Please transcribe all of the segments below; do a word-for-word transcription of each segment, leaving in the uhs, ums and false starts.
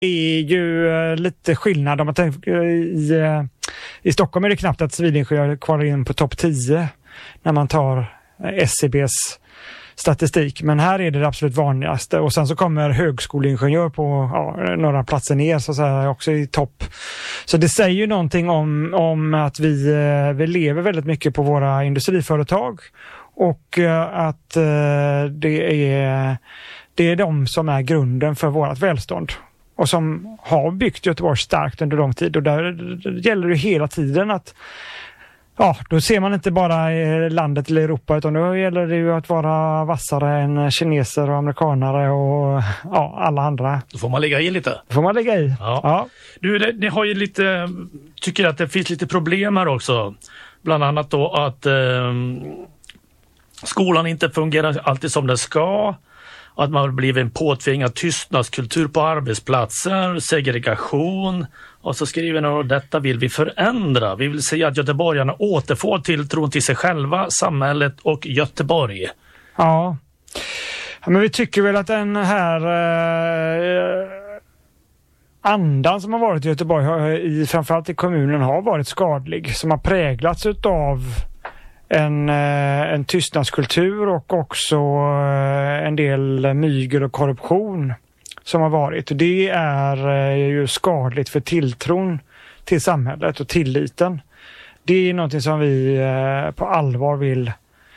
Det är ju lite skillnad om man tänker i, i Stockholm är det knappt att civilingenjör kvalar in på topp tio när man tar S C B:s statistik, men här är det det absolut vanligaste, och sen så kommer högskoleingenjör på ja, några platser ner så att säga, också i topp. Så det säger ju någonting om, om att vi, vi lever väldigt mycket på våra industriföretag, och att det är, det är de som är grunden för vårt välstånd och som har byggt Göteborg starkt under lång tid, och där gäller det hela tiden att ja, då ser man inte bara i landet eller Europa, utan då gäller det ju att vara vassare än kineser och amerikanare och ja, alla andra. Då får man lägga i lite. Då får man lägga i. Ja. Ja. Du, det, det har ju lite, tycker att det finns lite problem här också. Bland annat då att eh, skolan inte fungerar alltid som den ska. Att man har blivit en påtvingad tystnadskultur på arbetsplatser, segregation. Och så skriver någon, detta vill vi förändra. Vi vill se att göteborgarna återfår tilltron till sig själva, samhället och Göteborg. Ja, men vi tycker väl att den här eh, andan som har varit i Göteborg, i, framförallt i kommunen, har varit skadlig. Som har präglats av en, en tystnadskultur och också en del mygel och korruption som har varit. Det är ju skadligt för tilltron till samhället och tilliten. Det är något som vi på allvar vill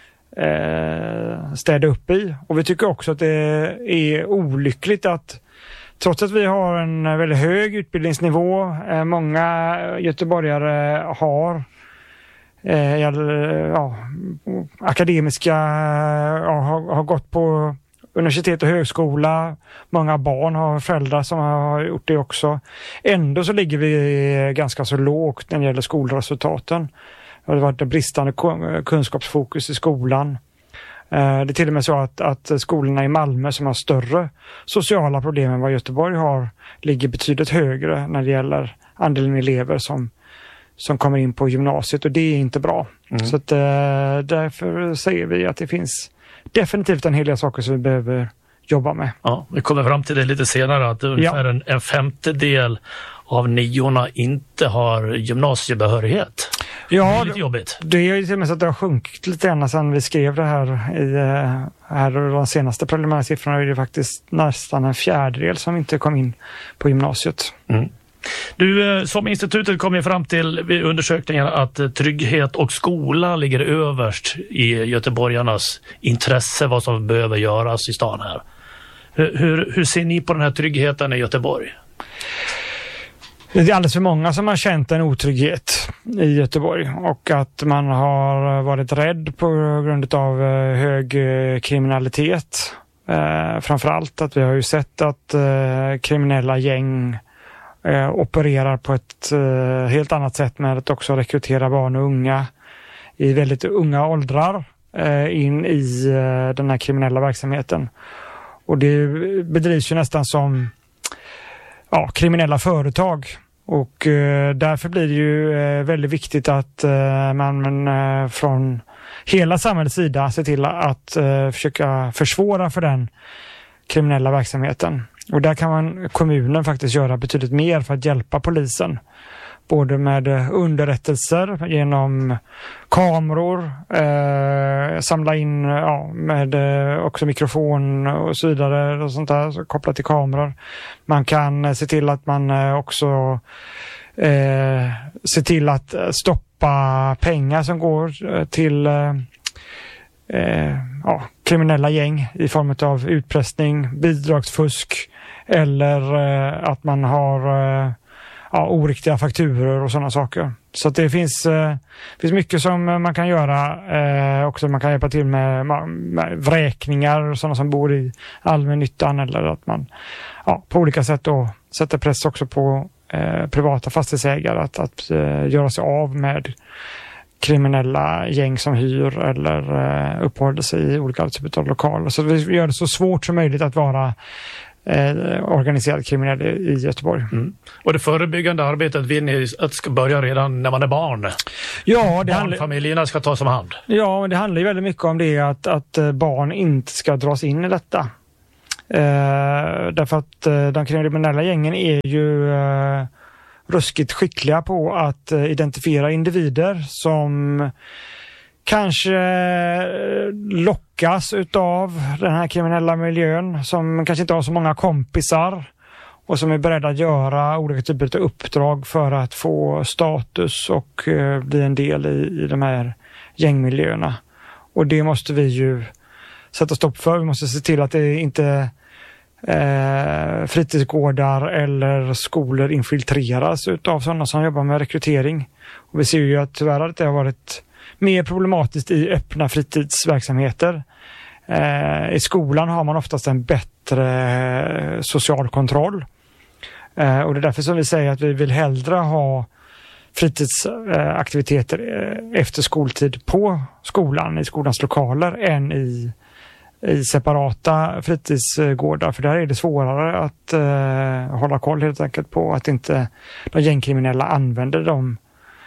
städa upp i. Och vi tycker också att det är olyckligt att trots att vi har en väldigt hög utbildningsnivå, många göteborgare har Eh, ja, akademiska ja, har, har gått på universitet och högskola. Många barn har föräldrar som har gjort det också. Ändå så ligger vi ganska så lågt när det gäller skolresultaten. Det har varit bristande kunskapsfokus i skolan. Eh, det är till och med så att, att skolorna i Malmö som har större sociala problem än vad Göteborg har ligger betydligt högre när det gäller andelen elever som som kommer in på gymnasiet, och det är inte bra. Mm. Så att, äh, därför säger vi att det finns definitivt en hel del saker som vi behöver jobba med. Ja, vi kommer fram till det lite senare att ungefär ja. en, en femtedel av niorna inte har gymnasiebehörighet. Ja, det är lite jobbigt. Det är ju till och med så att det har sjunkit lite grann sedan vi skrev det här i här de senaste preliminära siffrorna är det faktiskt nästan en fjärdedel som inte kom in på gymnasiet. Mm. Du, som institutet kom ju fram till vid undersökningen att trygghet och skola ligger överst i göteborgarnas intresse, vad som behöver göras i stan här. Hur, hur, hur ser ni på den här tryggheten i Göteborg? Det är alldeles för många som har känt en otrygghet i Göteborg, och att man har varit rädd på grund av hög kriminalitet. Eh, framförallt att vi har ju sett att eh, kriminella gäng Eh, opererar på ett eh, helt annat sätt med att också rekrytera barn och unga i väldigt unga åldrar eh, in i eh, den här kriminella verksamheten. Och det bedrivs ju nästan som ja, kriminella företag. Och eh, därför blir det ju eh, väldigt viktigt att eh, man eh, från hela samhällets sida ser till att eh, försöka försvåra för den kriminella verksamheten. Och där kan man, kommunen faktiskt göra betydligt mer för att hjälpa polisen. Både med underrättelser genom kameror, eh, samla in ja, med eh, också mikrofon och så vidare och sånt där, så kopplat till kameror. Man kan eh, se till att man eh, också eh, se till att stoppa pengar som går till eh, eh, ja, kriminella gäng i form av utpressning, bidragsfusk eller eh, att man har eh, ja, oriktiga fakturor och sådana saker. Så att det finns, eh, finns mycket som man kan göra. Eh, också man kan hjälpa till med, med vräkningar och sådana som bor i allmännyttan, eller att man ja, på olika sätt då sätter press också på eh, privata fastighetsägare att, att eh, göra sig av med kriminella gäng som hyr eller eh, uppehåller sig i olika typer av lokaler. Så vi gör det så svårt som möjligt att vara eh, organiserad kriminell i Göteborg. Mm. Och det förebyggande arbetet vill ni att ska börja redan när man är barn? Ja, det Barnfamiljerna ska tas om hand. Ja, det handlar ju väldigt mycket om det att, att barn inte ska dras in i detta. Eh, därför att eh, de kriminella gängen är ju eh, ruskigt skickliga på att eh, identifiera individer som kanske lockas utav den här kriminella miljön, som kanske inte har så många kompisar och som är beredda att göra olika typer av uppdrag för att få status och eh, bli en del i, i de här gängmiljöerna. Och det måste vi ju sätta stopp för. Vi måste se till att det inte eh, fritidsgårdar eller skolor infiltreras utav sådana som jobbar med rekrytering. Och vi ser ju att tyvärr att det har varit mer problematiskt i öppna fritidsverksamheter. Eh, I skolan har man oftast en bättre social kontroll. Eh, och det är därför som vi säger att vi vill hellre ha fritidsaktiviteter eh, efter skoltid på skolan, i skolans lokaler, än i, i separata fritidsgårdar. För där är det svårare att eh, hålla koll helt enkelt på att inte de gängkriminella använder de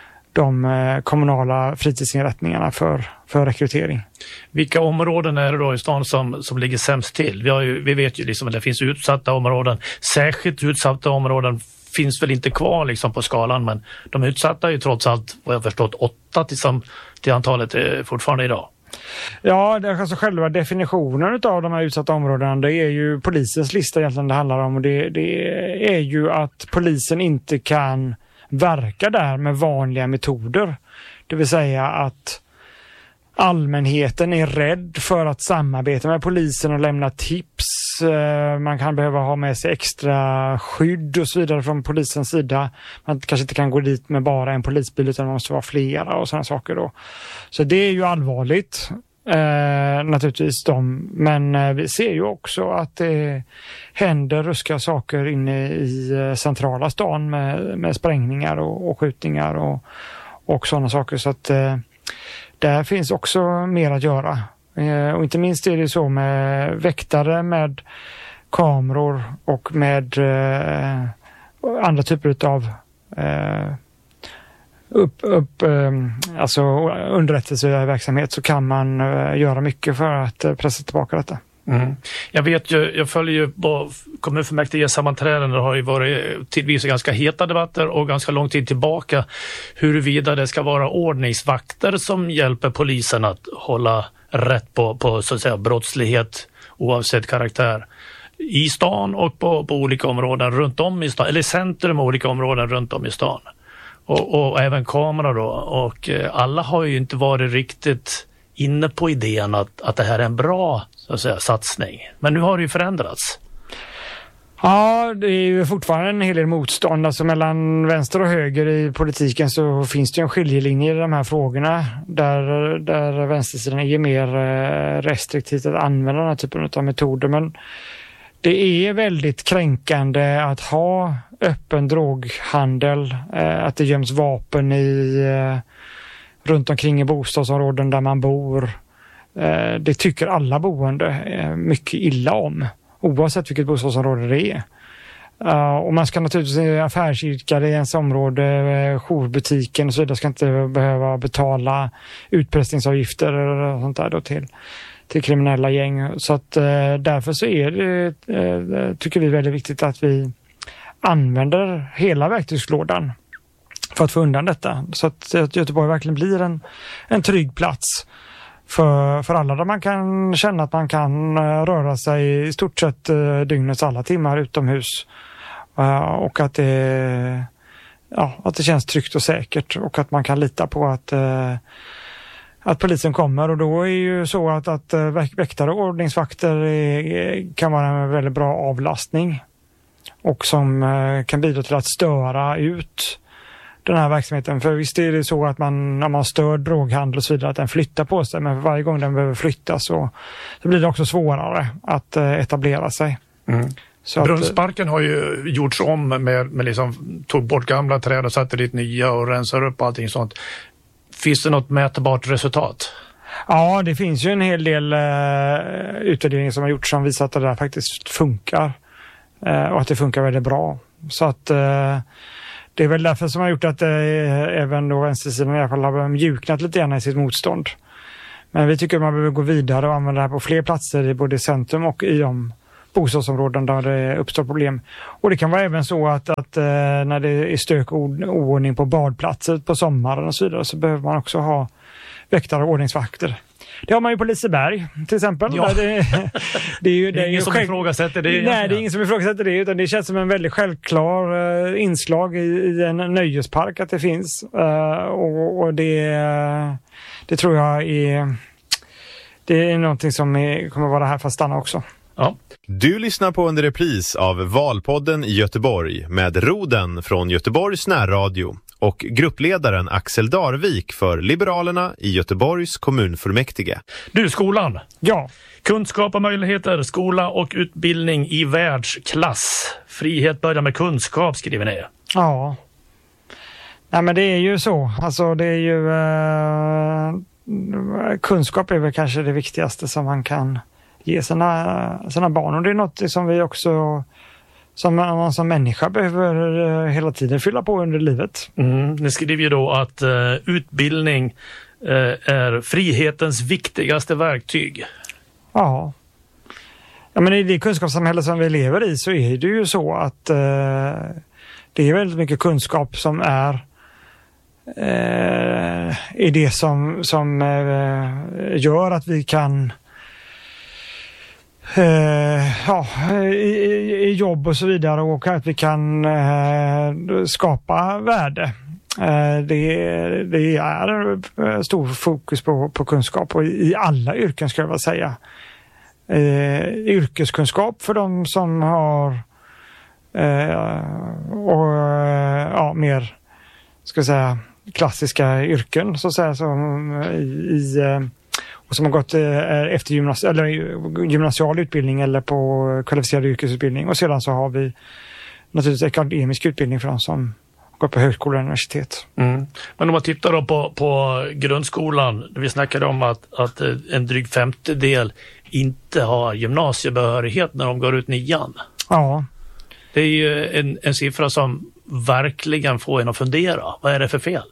de kommunala fritidsinrättningarna för, för rekrytering. Vilka områden är det då i stan som, som ligger sämst till? Vi, har ju, vi vet ju liksom att det finns utsatta områden. Särskilt utsatta områden finns väl inte kvar liksom på skalan, men de utsatta är ju trots allt, vad jag förstått, åtta till, som, till antalet är fortfarande idag. Ja, det är alltså själva definitionen av de här utsatta områdena. Det är ju polisens lista egentligen det handlar om. Och det, det är ju att polisen inte kan verka där med vanliga metoder. Det vill säga att allmänheten är rädd för att samarbeta med polisen och lämna tips. Man kan behöva ha med sig extra skydd och så vidare från polisens sida. Man kanske inte kan gå dit med bara en polisbil utan man måste vara flera och sådana saker då. Så det är ju allvarligt. Eh, naturligtvis de, men eh, vi ser ju också att det händer ruska saker inne i eh, centrala stan med, med sprängningar och, och skjutningar och, och sådana saker, så att eh, där finns också mer att göra. Eh, och inte minst är det så med väktare med kameror och med eh, andra typer av eh, upp, upp alltså underrättelseverksamhet, så kan man göra mycket för att pressa tillbaka detta. Mm. Jag vet ju, jag följer ju på kommunfullmäktige sammanträden, det har ju varit tidvis ganska heta debatter och ganska lång tid tillbaka huruvida det ska vara ordningsvakter som hjälper polisen att hålla rätt på, på så att säga brottslighet oavsett karaktär i stan och på, på olika områden runt om i stan, eller centrum och olika områden runt om i stan. Och, och även kameror då, och alla har ju inte varit riktigt inne på idén att, att det här är en bra så att säga, satsning. Men nu har det ju förändrats. Ja, det är ju fortfarande en hel del motstånd. Alltså mellan vänster och höger i politiken så finns det ju en skiljelinje i de här frågorna. Där, där vänstersidan är mer restriktivt att använda den här typen av metoder. Men det är väldigt kränkande att ha öppen droghandel, att det göms vapen i, runt omkring i bostadsområden där man bor. Det tycker alla boende mycket illa om, oavsett vilket bostadsområde det är. Och man ska naturligtvis, affärsidkare i ens område, jourbutiken och så vidare, ska inte behöva betala utpressningsavgifter eller sånt där då till till kriminella gäng. Så att därför så är det, tycker vi, väldigt viktigt att vi använder hela verktygslådan för att få undan detta. Så att Göteborg verkligen blir en, en trygg plats för, för alla, där man kan känna att man kan röra sig i stort sett dygnets alla timmar utomhus. Och att det, ja, att det känns tryggt och säkert och att man kan lita på att att polisen kommer. Och då är ju så att, att väktare och ordningsvakter är, kan vara en väldigt bra avlastning och som kan bidra till att störa ut den här verksamheten. För visst är det så att man, när man stör droghandel och så vidare, att den flyttar på sig, men för varje gång den behöver flyttas så, så blir det också svårare att etablera sig. Mm. Brunnsparken har ju gjorts om med, med liksom, tog bort gamla träd och satte dit nya och rensar upp allting sånt. Finns det något mätbart resultat? Ja, det finns ju en hel del uh, utvärderingar som har gjorts som visar att det där faktiskt funkar. Uh, och att det funkar väldigt bra. Så att uh, det är väl därför som har gjort att uh, även då vänstersidan i alla fall har mjuknat lite grann i sitt motstånd. Men vi tycker att man behöver gå vidare och använda det här på fler platser i både centrum och i de bostadsområden där det uppstår problem. Och det kan vara även så att, att eh, när det är stök och oordning på badplatser på sommaren och så vidare, så behöver man också ha väktare och ordningsvakter. Det har man ju på Liseberg till exempel. Ja. Det, det är ju det är ingen som själv... ifrågasätter det. Nej, det är ingen som ifrågasätter det, utan det känns som en väldigt självklar uh, inslag i, i en nöjespark att det finns. Uh, och, och det, uh, det tror jag är, det är någonting som är, kommer vara här för att stanna också. Ja. Du lyssnar på en repris av Valpodden i Göteborg med Roden från Göteborgs närradio och gruppledaren Axel Darvik för Liberalerna i Göteborgs kommunfullmäktige. Du, skolan. Ja. Kunskap och möjligheter, skola och utbildning i världsklass. Frihet börjar med kunskap, skriver ni. Ja. Nej, men det är ju så. Alltså det är ju uh, kunskap är väl kanske det viktigaste som man kan ge sina, sina barn, och det är något som vi också som man som människa behöver hela tiden fylla på under livet. Mm, ni skriver ju då att uh, utbildning uh, är frihetens viktigaste verktyg. Ja. Ja, men i det kunskapssamhälle som vi lever i så är det ju så att uh, det är väldigt mycket kunskap som är uh, är det som, som uh, gör att vi kan Uh, ja, i, i jobb och så vidare, och att vi kan uh, skapa värde. Uh, det, det är stor fokus på, på kunskap, och i, i alla yrken ska jag väl säga. Uh, yrkeskunskap för de som har uh, och, uh, ja, mer ska jag säga, klassiska yrken så att säga, som i, i uh, och som har gått eh, efter gymnasi- eller gymnasial utbildning eller på kvalificerad yrkesutbildning. Och sedan så har vi naturligtvis akademisk utbildning för de som går på högskola och universitet. Mm. Men om man tittar då på, på grundskolan, vi snackade om att, att en dryg femtedel inte har gymnasiebehörighet när de går ut nian. Ja. Det är ju en, en siffra som verkligen får en att fundera. Vad är det för fel?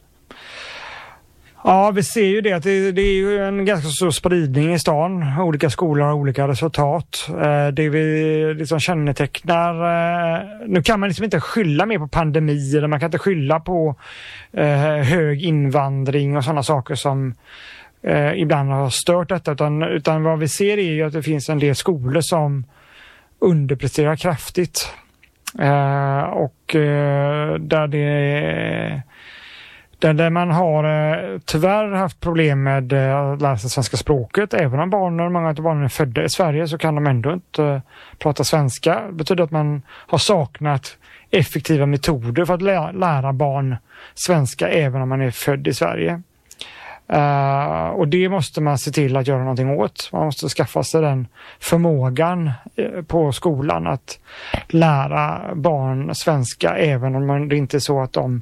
Ja, vi ser ju det att det, det är ju en ganska stor spridning i stan. Olika skolor har olika resultat. Eh, det vi liksom kännetecknar... Eh, nu kan man liksom inte skylla mer på pandemi, eller man kan inte skylla på eh, hög invandring och sådana saker som eh, ibland har stört detta. Utan, utan vad vi ser är ju att det finns en del skolor som underpresterar kraftigt. Eh, och eh, där det... Där man har eh, tyvärr haft problem med eh, att lära sig svenska språket. Även om barnen, många av barnen är födda i Sverige, så kan de ändå inte eh, prata svenska. Det betyder att man har saknat effektiva metoder för att lä- lära barn svenska även om man är född i Sverige. Uh, och det måste man se till att göra någonting åt. Man måste skaffa sig den förmågan eh, på skolan att lära barn svenska även om man, det inte är så att de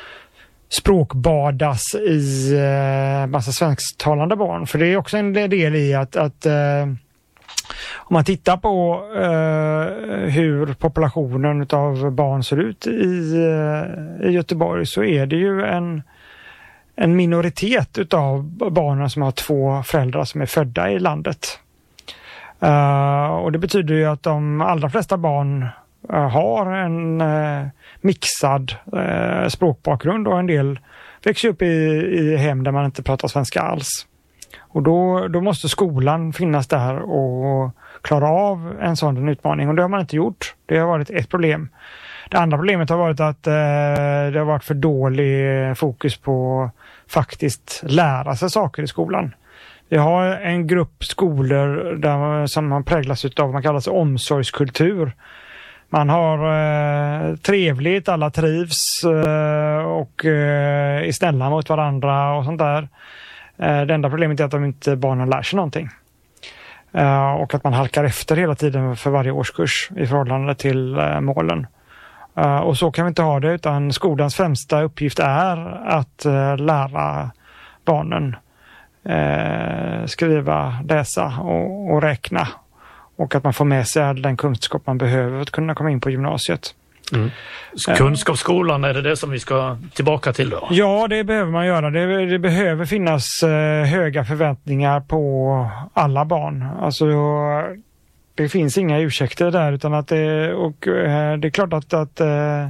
språkbadas i eh, massa svensktalande barn. För det är också en del i att, att eh, om man tittar på eh, hur populationen av barn ser ut i, eh, i Göteborg, så är det ju en, en minoritet utav barnen som har två föräldrar som är födda i landet. Uh, och det betyder ju att de allra flesta barn uh, har en uh, mixad uh, språkbakgrund, och en del växer upp i, i hem där man inte pratar svenska alls. Och då, då måste skolan finnas där och klara av en sån utmaning, och det har man inte gjort. Det har varit ett problem. Det andra problemet har varit att uh, det har varit för dålig fokus på faktiskt lära sig saker i skolan. Vi har en grupp skolor där, som har präglats av vad man kallar sig omsorgskultur. Man har eh, trevligt, alla trivs eh, och eh, är snälla mot varandra och sånt där. Eh, det enda problemet är att de inte barnen lär sig någonting. Eh, och att man halkar efter hela tiden för varje årskurs i förhållande till eh, målen. Uh, och så kan vi inte ha det, utan skolans främsta uppgift är att uh, lära barnen uh, skriva, läsa och, och räkna, och att man får med sig all den kunskap man behöver för att kunna komma in på gymnasiet. Mm. Kunskapsskolan, är det det som vi ska tillbaka till då? Ja, det behöver man göra. Det, det behöver finnas uh, höga förväntningar på alla barn. Alltså det finns inga ursäkter där, utan att det, och, eh, det är klart att, att eh,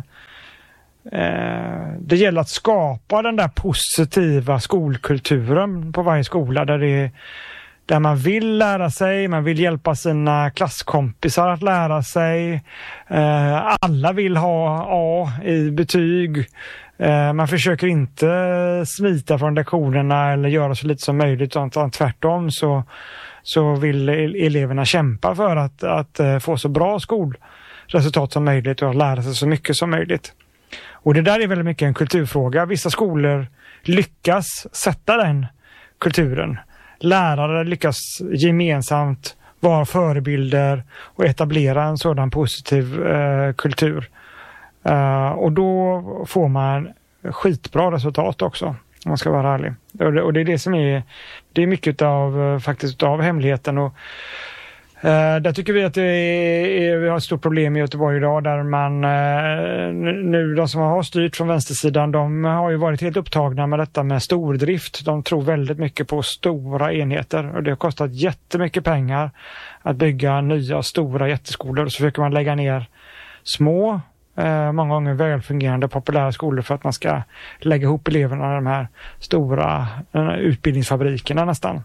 eh, det gäller att skapa den där positiva skolkulturen på varje skola där, det, där man vill lära sig, man vill hjälpa sina klasskompisar att lära sig. Eh, alla vill ha A i betyg. Eh, man försöker inte smita från lektionerna eller göra så lite som möjligt, utan tvärtom så så vill eleverna kämpa för att, att få så bra skolresultat som möjligt och att lära sig så mycket som möjligt. Och det där är väldigt mycket en kulturfråga. Vissa skolor lyckas sätta den kulturen. Lärare lyckas gemensamt vara förebilder och etablera en sådan positiv eh, kultur. Uh, och då får man skitbra resultat också, om man ska vara ärlig. Och det, och det är det som är, det är mycket av faktiskt av hemligheten. Och uh, där tycker vi att det är, vi har ett stort problem i Göteborg idag, där man uh, nu, de som har styrt från vänstersidan, de har ju varit helt upptagna med detta med stordrift. De tror väldigt mycket på stora enheter, och det har kostat jättemycket pengar att bygga nya stora jätteskolor. Och så försöker man lägga ner små, Eh, många gånger välfungerande populära skolor för att man ska lägga ihop eleverna i de här stora eh, utbildningsfabrikerna nästan.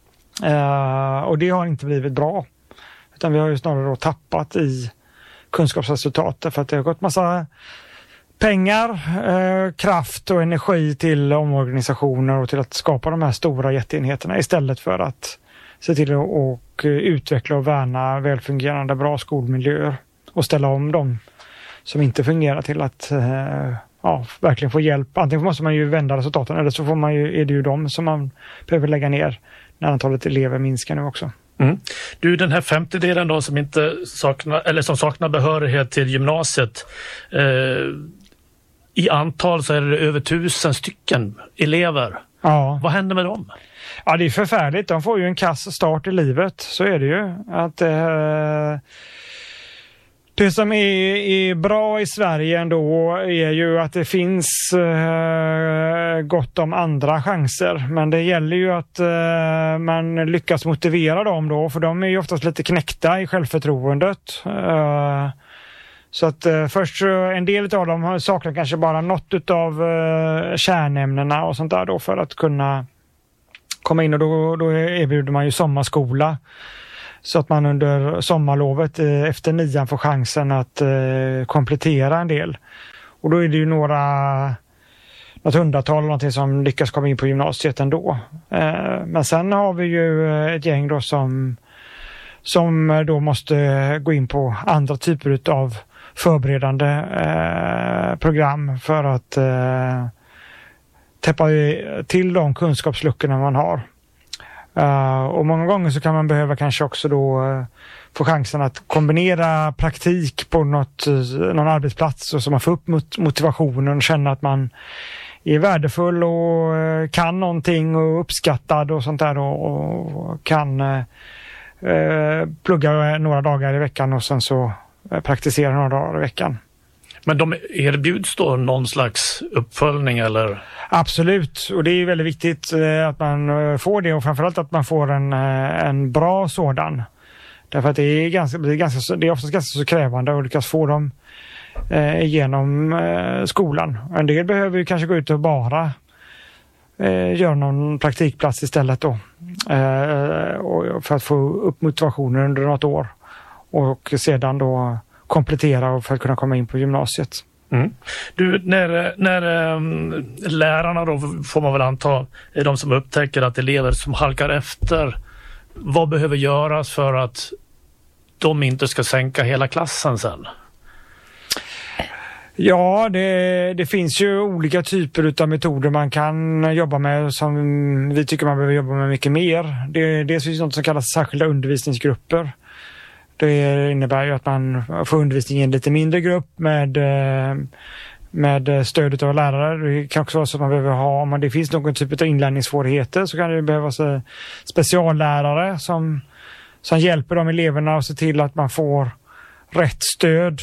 Eh, och det har inte blivit bra. Utan vi har ju snarare då tappat i kunskapsresultat, för att det har gått massa pengar, eh, kraft och energi till omorganisationer och till att skapa de här stora jätteenheterna, istället för att se till att och utveckla och värna välfungerande bra skolmiljöer och ställa om dem som inte fungerar till att eh, ja, verkligen få hjälp. Antingen måste man ju vända resultaten, eller så får man ju, är det ju de som man behöver lägga ner när antalet elever minskar nu också. Mm. Du, den här femtedelen då som inte saknar, eller som saknar behörighet till gymnasiet, eh, i antal så är det över tusen stycken elever. Ja. Vad händer med dem? Ja, det är förfärligt. De får ju en kass start i livet, så är det ju. Att eh, Det som är, är bra i Sverige ändå är ju att det finns eh, gott om andra chanser. Men det gäller ju att eh, man lyckas motivera dem då, för de är ju oftast lite knäckta i självförtroendet. Eh, så att eh, först en del av dem saknar kanske bara något av eh, kärnämnena och sånt där då, för att kunna komma in, och då, då erbjuder man ju sommarskola. Så att man under sommarlovet eh, efter nian får chansen att eh, komplettera en del. Och då är det ju några, något hundratal någonting som lyckas komma in på gymnasiet ändå. Eh, men sen har vi ju ett gäng då som, som då måste gå in på andra typer av förberedande eh, program för att eh, täppa till de kunskapsluckorna man har. Uh, och många gånger så kan man behöva kanske också då uh, få chansen att kombinera praktik på något, uh, någon arbetsplats, och så man får upp mot motivationen och känna att man är värdefull och uh, kan någonting och uppskattad och sånt där, och, och kan uh, uh, plugga några dagar i veckan och sen så uh, praktisera några dagar i veckan. Men de erbjuds då någon slags uppföljning eller? Absolut, och det är väldigt viktigt eh, att man eh, får det, och framförallt att man får en, eh, en bra sådan. Därför att det är, ganska, det är, ganska, det är oftast ganska så krävande att lyckas få dem eh, genom eh, skolan. En del behöver ju kanske gå ut och bara eh, göra någon praktikplats istället då. Eh, och för att få upp motivationen under något år. Och sedan då komplettera för att kunna komma in på gymnasiet. Mm. Du, när, när um, lärarna då, får man väl anta, är de som upptäcker att elever som halkar efter, vad behöver göras för att de inte ska sänka hela klassen sen? Ja, det, det finns ju olika typer av metoder man kan jobba med, som vi tycker man behöver jobba med mycket mer. Det, det finns något som kallas särskilda undervisningsgrupper. Det innebär ju att man får undervisning i en lite mindre grupp med, med stöd av lärare. Det kan också vara så att man behöver ha, om det finns någon typ av inlärningssvårigheter, så kan det behövas speciallärare som, som hjälper de eleverna och ser till att man får rätt stöd.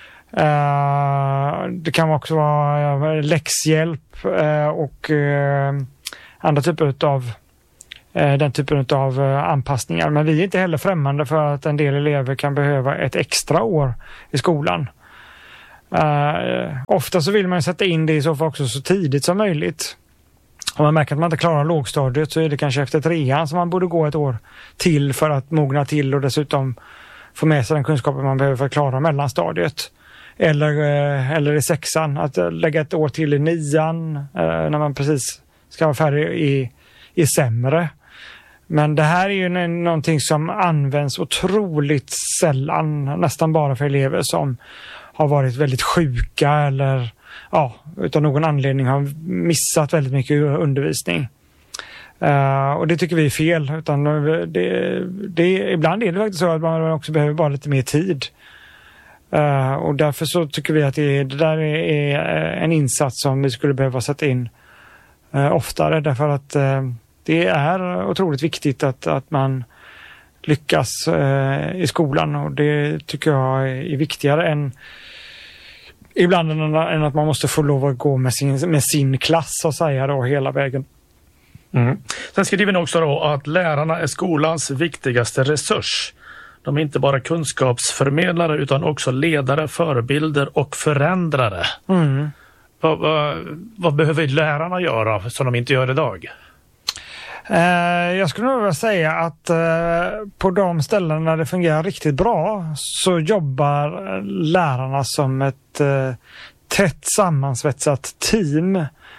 Det kan också vara läxhjälp och andra typer av den typen av anpassningar. Men vi är inte heller främmande för att en del elever kan behöva ett extra år i skolan. Uh, ofta så vill man sätta in det i så fall också så tidigt som möjligt. Om man märker att man inte klarar lågstadiet så är det kanske efter trean som man borde gå ett år till för att mogna till och dessutom få med sig den kunskapen man behöver för att klara mellanstadiet. Eller, uh, eller i sexan, att lägga ett år till i nian uh, när man precis ska vara färdig i, i sämre. Men det här är ju någonting som används otroligt sällan, nästan bara för elever som har varit väldigt sjuka eller ja, utav någon anledning har missat väldigt mycket undervisning. Uh, och det tycker vi är fel. Utan det, det, ibland är det faktiskt så att man också behöver bara lite mer tid. Uh, och därför så tycker vi att det, det där är en insats som vi skulle behöva sätta in uh, oftare. Därför att uh, det är otroligt viktigt att, att man lyckas uh, i skolan. Och det tycker jag är viktigare än ibland än att man måste få lov att gå med sin, med sin klass och säga då hela vägen. Mm. Sen skriver ni också då att lärarna är skolans viktigaste resurs. De är inte bara kunskapsförmedlare utan också ledare, förebilder och förändrare. Mm. Vad, vad, vad behöver lärarna göra som de inte gör idag? Eh, jag skulle nog vilja säga att eh, på de ställen där det fungerar riktigt bra så jobbar lärarna som ett eh, tätt sammansvetsat team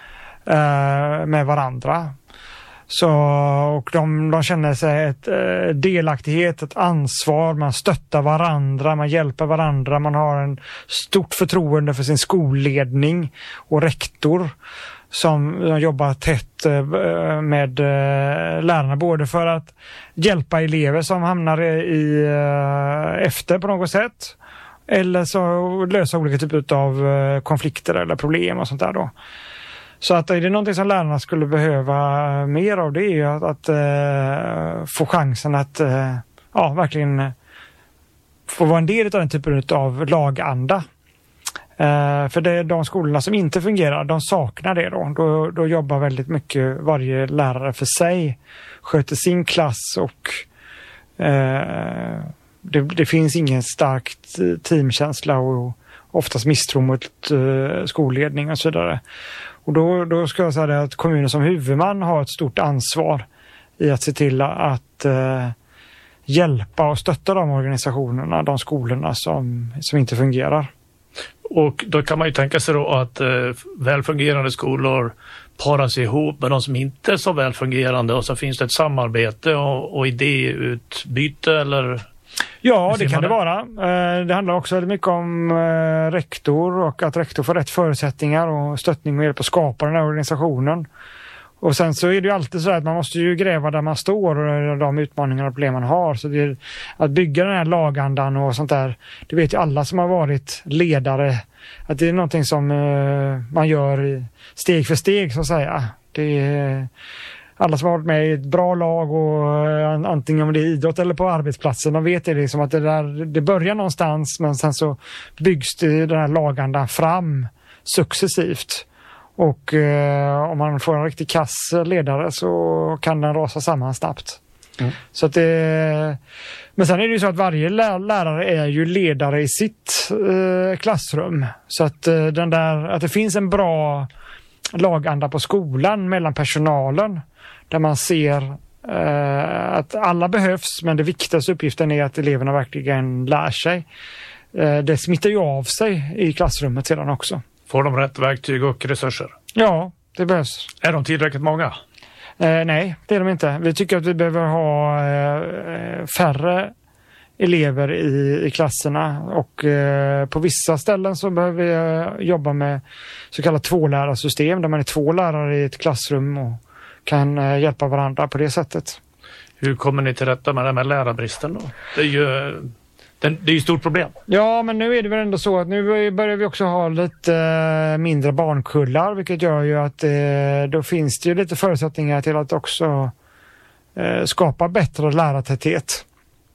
eh, med varandra. Så, och de, de känner sig ett eh, delaktighet, ett ansvar, man stöttar varandra, man hjälper varandra, man har en stort förtroende för sin skolledning och rektor som jobbar tätt eh, med eh, lärarna, både för att hjälpa elever som hamnar i eh, efter på något sätt eller så lösa olika typer av eh, konflikter eller problem och sånt där då. Så att är det någonting som lärarna skulle behöva mer av, det är ju att, att uh, få chansen att uh, ja, verkligen få vara en del av den typen av laganda. Uh, för det är de skolorna som inte fungerar, de saknar det då. Då, då jobbar väldigt mycket varje lärare för sig, sköter sin klass och uh, det, det finns ingen stark teamkänsla och oftast misstro mot uh, skolledning och så vidare. Och då, då ska jag säga att kommunen som huvudman har ett stort ansvar i att se till att eh, hjälpa och stötta de organisationerna, de skolorna som, som inte fungerar. Och då kan man ju tänka sig då att eh, välfungerande skolor paras ihop med de som inte är så välfungerande och så finns det ett samarbete och, och idéutbyte eller... Ja, det kan det vara. Det handlar också väldigt mycket om rektor och att rektor får rätt förutsättningar och stöttning och hjälp att skapa den här organisationen. Och sen så är det ju alltid så att man måste ju gräva där man står och de utmaningar och problem man har. Så det är att bygga den här lagandan och sånt där, det vet ju alla som har varit ledare, att det är någonting som man gör steg för steg så att säga. Det är... Alla som har varit med i ett bra lag och antingen om det är idrott eller på arbetsplatsen, de vet det liksom att det, där, det börjar någonstans men sen så byggs det den här lagandan fram successivt. Och eh, om man får en riktigt kass ledare så kan den rasa samman snabbt. Mm. Så att det, men sen är det ju så att varje lärare är ju ledare i sitt eh, klassrum. Så att, eh, den där, att det finns en bra laganda på skolan mellan personalen där man ser eh, att alla behövs, men det viktigaste uppgiften är att eleverna verkligen lär sig. Eh, det smittar ju av sig i klassrummet sedan också. Får de rätt verktyg och resurser? Ja, det behövs. Är de tillräckligt många? Eh, nej, det är de inte. Vi tycker att vi behöver ha eh, färre elever i, i klasserna och eh, på vissa ställen så behöver vi eh, jobba med så kallat tvålärarsystem där man är två lärare i ett klassrum och kan eh, hjälpa varandra på det sättet. Hur kommer ni till rätta med det med lärarbristen då? Det är ju det är ju ett stort problem. Ja, men nu är det väl ändå så att nu börjar vi också ha lite eh, mindre barnkullar, vilket gör ju att eh, då finns det ju lite förutsättningar till att också eh, skapa bättre lärartäthet.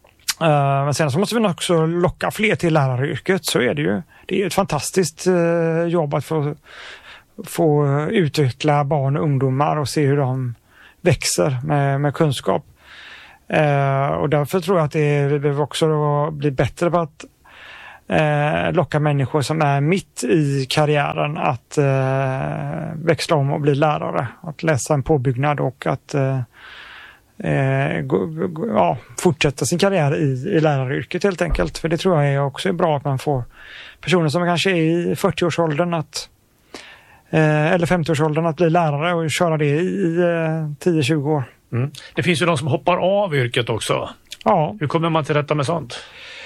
Uh, men sen så måste vi också locka fler till läraryrket, så är det ju. Det är ett fantastiskt uh, jobb att få, få utveckla barn och ungdomar och se hur de växer med, med kunskap. Eh, och därför tror jag att det, vi behöver också då bli bättre på att eh, locka människor som är mitt i karriären att eh, växla om och bli lärare. Att läsa en påbyggnad och att eh, eh, gå, gå, ja, fortsätta sin karriär i, i läraryrket helt enkelt. För det tror jag är också är bra att man får personer som kanske är i fyrtioårsåldern att eh, eller femtioårsåldern att bli lärare och köra det i eh, tio tjugo år. Mm. Det finns ju de som hoppar av yrket också. Ja. Hur kommer man till rätta med sånt?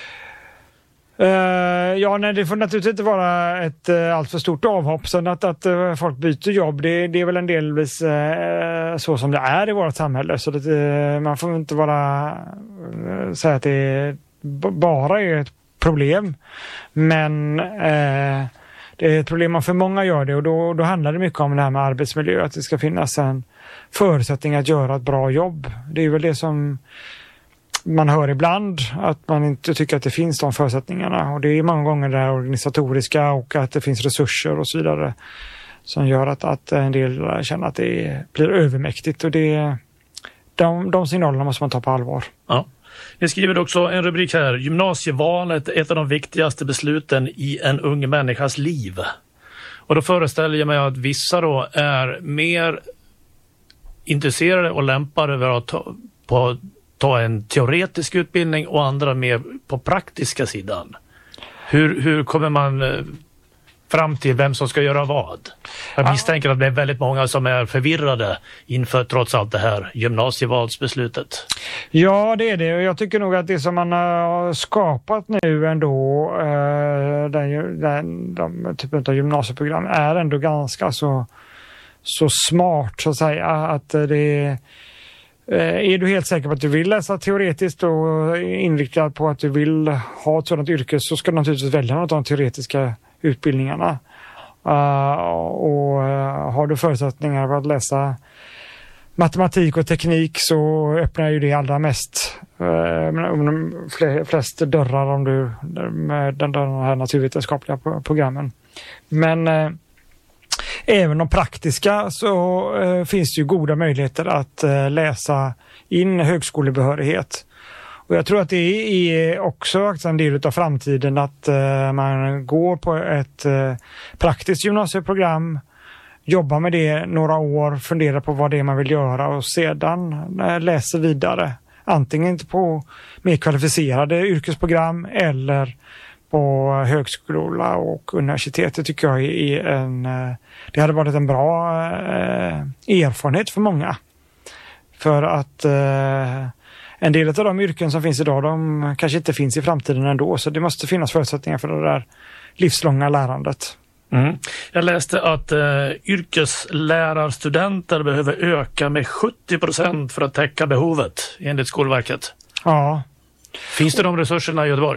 Uh, ja, nej, det får naturligtvis inte vara ett uh, allt för stort avhopp. Så att, att uh, folk byter jobb, det, det är väl en delvis uh, så som det är i vårt samhälle. Så att, uh, man får inte bara uh, säga att det b- bara är ett problem. Men uh, det är ett problem om för många gör det, och då, då handlar det mycket om det här med arbetsmiljö. Att det ska finnas en förutsättning att göra ett bra jobb. Det är väl det som man hör ibland, att man inte tycker att det finns de förutsättningarna. Och det är många gånger det här organisatoriska och att det finns resurser och så vidare som gör att, att en del känner att det blir övermäktigt. Och det, de, de signalerna måste man ta på allvar. Ja. Ni skriver också en rubrik här: gymnasievalet är ett av de viktigaste besluten i en ung människas liv. Och då föreställer jag mig att vissa då är mer intresserade och lämpade över att ta, på, ta en teoretisk utbildning och andra mer på praktiska sidan. Hur, hur kommer man fram till vem som ska göra vad? Jag misstänker att det är väldigt många som är förvirrade inför trots allt det här gymnasievalsbeslutet. Ja, det är det. Och jag tycker nog att det som man har skapat nu ändå, eh, den, den, de typen av gymnasieprogram är ändå ganska så, så smart så att säga. Att det är du helt säker på att du vill läsa teoretiskt och inriktad på att du vill ha ett sådant yrke, så ska du naturligtvis välja något av de teoretiska utbildningarna. Uh, och uh, har du förutsättningar för att läsa matematik och teknik, så öppnar ju det allra mest uh, de flest dörrar om du med den, den här naturvetenskapliga programmen. Men uh, även de praktiska så uh, finns det ju goda möjligheter att uh, läsa in högskolebehörighet. Och jag tror att det är också en del av framtiden att uh, man går på ett uh, praktiskt gymnasieprogram, jobbar med det några år, funderar på vad det är man vill göra och sedan uh, läser vidare. Antingen på mer kvalificerade yrkesprogram eller på högskola och universitet. Det tycker jag är en, uh, det hade varit en bra uh, erfarenhet för många. För att uh, en del av de yrken som finns idag, de kanske inte finns i framtiden ändå. Så det måste finnas förutsättningar för det där livslånga lärandet. Mm. Jag läste att eh, yrkeslärarstudenter behöver öka med sjuttio procent för att täcka behovet enligt Skolverket. Ja. Finns det de resurserna i Göteborg?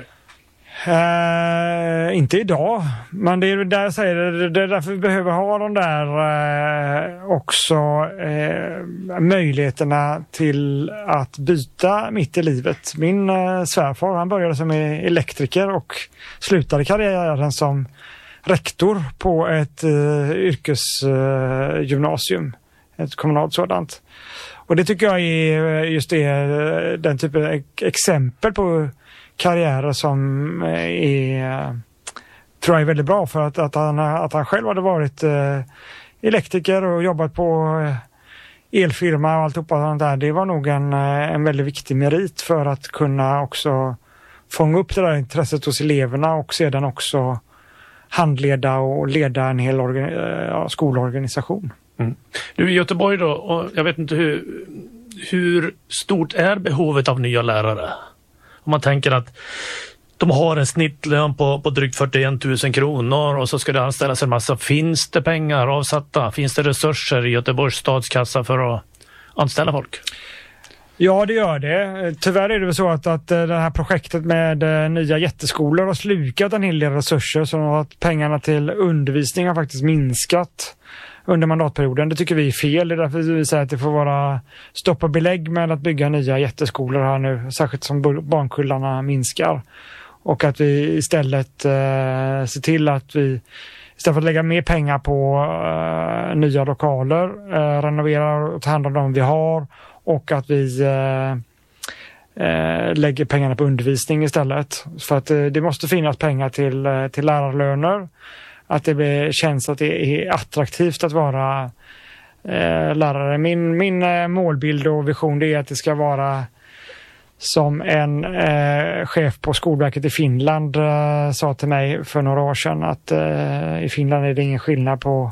Uh, inte idag, men det är där jag säger det, det är därför vi behöver ha de där uh, också uh, möjligheterna till att byta mitt i livet. Min uh, svärfar, han började som elektriker och slutade karriären som rektor på ett uh, yrkesgymnasium, uh, ett kommunalt sådant. Och det tycker jag är just det, den typen av exempel på karriärer som är, tror jag är väldigt bra, för att, att, han, att han själv hade varit eh, elektriker och jobbat på eh, elfirma och alltihopa sånt där. Det var nog en, en väldigt viktig merit för att kunna också fånga upp det där intresset hos eleverna och sedan också handleda och leda en hel organ, ja, skolorganisation. Mm. Du, i Göteborg då, och jag vet inte hur, hur stort är behovet av nya lärare? Om man tänker att de har en snittlön på, på drygt fyrtioen tusen kronor och så ska det anställas en massa. Finns det pengar avsatta? Finns det resurser i Göteborgs stadskassa för att anställa folk? Ja, det gör det. Tyvärr är det väl så att, att det här projektet med nya jätteskolor har slukat en hel del resurser, så att pengarna till undervisning har faktiskt minskat under mandatperioden. Det tycker vi är fel. Det är därför vi säger att det får vara stopp och belägg med att bygga nya jätteskolor här nu, särskilt som barnkullarna minskar. Och att vi istället eh, ser till att vi istället för att lägga mer pengar på uh, nya lokaler, uh, renovera och ta hand om dem vi har och att vi uh, uh, lägger pengarna på undervisning istället. För att uh, det måste finnas pengar till, uh, till lärarlöner. Att det blir, känns att det är attraktivt att vara uh, lärare. Min, min uh, målbild och vision det är att det ska vara som en eh, chef på Skolverket i Finland eh, sa till mig för några år sedan att eh, i Finland är det ingen skillnad på